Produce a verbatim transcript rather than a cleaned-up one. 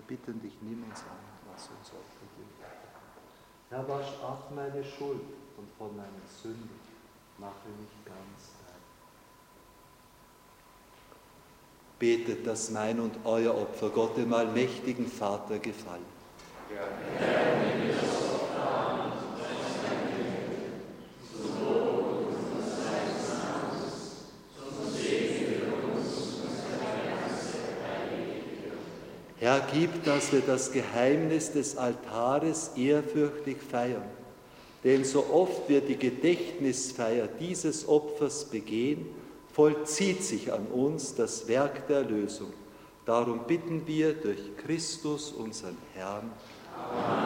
bitten dich, nimm uns an, lass uns Opfer geben. Herr, wasch ab meine Schuld und von meinen Sünden mache mich ganz rein. Betet, dass mein und euer Opfer Gott, dem allmächtigen Vater, gefallen. Ja, Herr, nimm das Opfer an und dein Leben, zum Lob unseres Namens, zum Segen für uns und unsere ganze heilige Kirche. Herr, gib, dass wir das Geheimnis des Altares ehrfürchtig feiern, denn so oft wir die Gedächtnisfeier dieses Opfers begehen, vollzieht sich an uns das Werk der Erlösung. Darum bitten wir durch Christus, unseren Herrn. Amen.